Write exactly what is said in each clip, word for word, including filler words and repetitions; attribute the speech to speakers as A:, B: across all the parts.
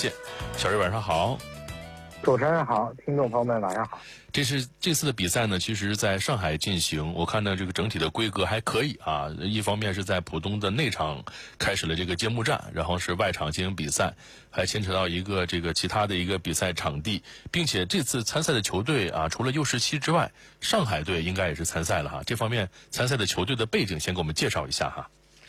A: 线。小瑞晚上好。
B: 主持人好，听众朋友们晚上好。
A: 这是这次的比赛呢，其实在上海进行，我看呢这个整体的规格还可以啊。一方面是在浦东的内场开始了这个揭幕战，然后是外场进行比赛，还牵扯到一个这个其他的一个比赛场地，并且这次参赛的球队啊，除了 U 十七之外，上海队应该也是参赛了哈。这方面参赛的球队的背景先给我们介绍一下哈。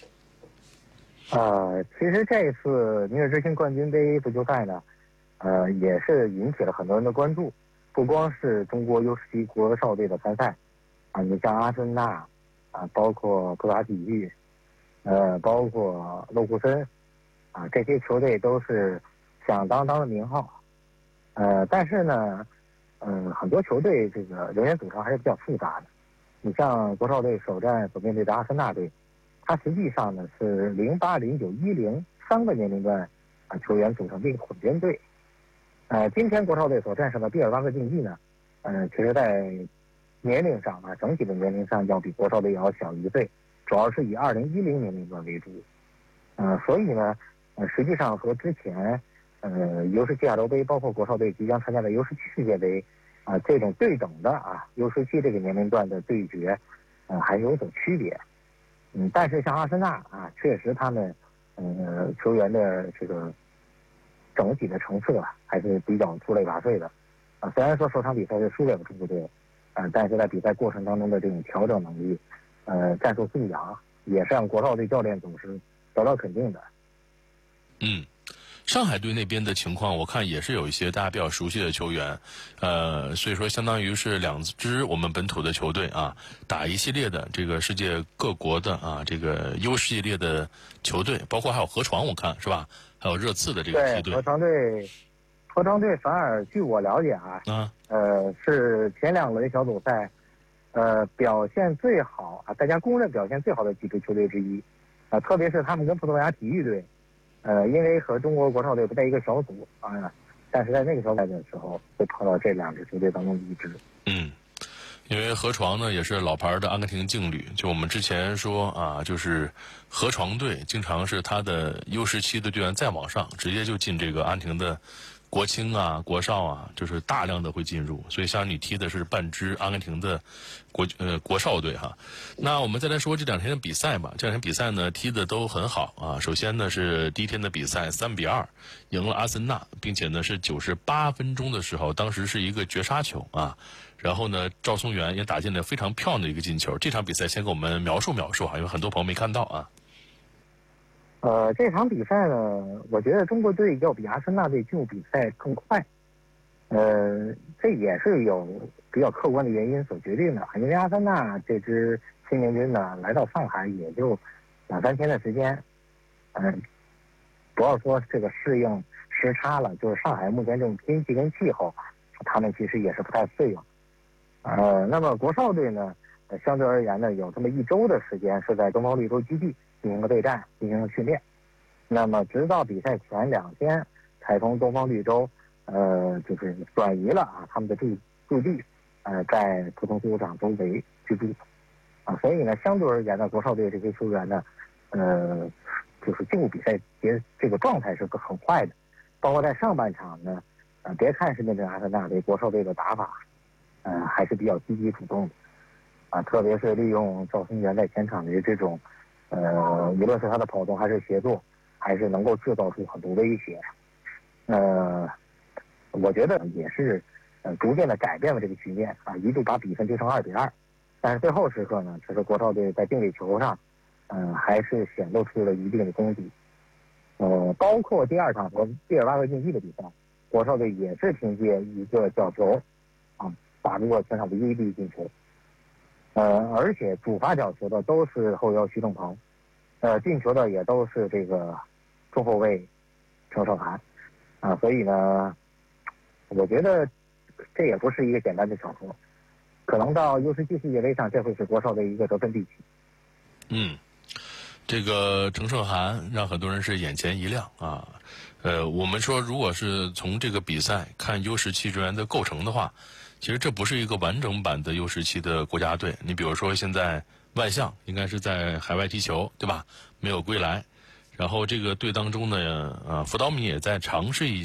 B: 呃，其实这次明日之星冠军杯足球赛呢。呃，也是引起了很多人的关注，不光是中国 U 十七国少队的参赛，啊，你像阿森纳，啊，包括布达体育，呃，包括勒库森，啊，这些球队都是响当当的名号，呃，但是呢，嗯、呃，很多球队这个人员组成还是比较复杂的。你像国少队首战所面对的阿森纳队，它实际上呢是零八、零九、一零三个年龄段啊球员组成的一个混编队。呃，今天国少队所战胜的毕尔巴鄂竞技呢，呃，其实在年龄上啊，整体的年龄上要比国少队要小一岁，主要是以二零一零年龄段为主。呃，所以呢，呃，实际上和之前呃 U 十七亚洲杯，包括国少队即将参加的 U 十七世界杯啊、呃、这种对等的啊 U 十七这个年龄段的对决，呃，还有所区别。嗯，但是像阿森纳啊，确实他们呃球员的这个。整体的成色还是比较出类拔萃的，啊，虽然说首场比赛是输给了中国队，啊，但是在比赛过程当中的这种调整能力，呃，战术素养也是让国少队教练组是得到肯定的。
A: 嗯，上海队那边的情况，我看也是有一些大家比较熟悉的球员，呃，所以说相当于是两支我们本土的球队啊，打一系列的这个世界各国的啊这个 U 系列的球队，包括还有河床，我看是吧？还有热刺的这个梯队。
B: 对，河床队，河床队反而据我了解啊，
A: 啊，
B: 呃，是前两轮小组赛，呃，表现最好啊，大家公认表现最好的几支球队之一，啊，特别是他们跟葡萄牙体育队，呃，因为和中国国少队不在一个小组啊，但是在那个小组赛的时候会碰到这两支球队当中的一支。
A: 嗯。因为河床呢也是老牌的阿根廷劲旅，就我们之前说啊，就是河床队经常是他的 U 十七的队员再往上，直接就进这个阿根廷的国青啊、国少啊，就是大量的会进入，所以像你踢的是半支阿根廷的国呃国少队哈。那我们再来说这两天的比赛吧，这两天比赛呢踢的都很好啊。首先呢是第一天的比赛三比二赢了阿森纳，并且呢是九十八分钟的时候，当时是一个绝杀球啊。然后呢，赵松元也打进了非常漂亮的一个进球。这场比赛先给我们描述描述哈，因为很多朋友没看到啊。
B: 呃，这场比赛呢，我觉得中国队要比阿森纳队进入比赛更快。呃，这也是有比较客观的原因所决定的，因为阿森纳这支新联军呢，来到上海也就两三天的时间，嗯、呃，不要说这个适应时差了，就是上海目前这种天气跟气候，他们其实也是不太适应。呃，那么国少队呢，呃，相对而言呢，有这么一周的时间是在东方绿洲基地进行了备战，进行了训练。那么直到比赛前两天，才从东方绿洲，呃，就是转移了啊他们的驻驻地，呃，在浦东足球场周围居住。啊，所以呢，相对而言呢，国少队这些球员呢，呃，就是进入比赛节这个状态是很快的，包括在上半场呢，呃，别看是面对阿森纳队，国少队的打法。呃，还是比较积极主动的，啊，特别是利用赵松元在前场的这种，呃，无论是他的跑动还是协作，还是能够制造出很多威胁。呃，我觉得也是，呃，逐渐的改变了这个局面啊，一度把比分追成二比二，但是最后时刻呢，其实国少队在定位球上，嗯、呃，还是显露出了一定的功底。呃，包括第二场和毕尔巴鄂竞技的比赛，国少队也是凭借一个角球，啊。打入了全场的唯一的进球，呃，而且主罚角球的都是后腰徐正鹏，呃，进球的也都是这个中后卫程胜涵，啊，所以呢，我觉得这也不是一个简单的巧合，可能到 U 十七世界杯上，这会是国少的一个得分利器。
A: 嗯，这个程胜涵让很多人是眼前一亮啊。呃，我们说，如果是从这个比赛看 U 十七人员的构成的话，其实这不是一个完整版的 U 十七的国家队。你比如说，现在万象应该是在海外踢球，对吧？没有归来。然后这个队当中呢，呃，福岛米也在尝试一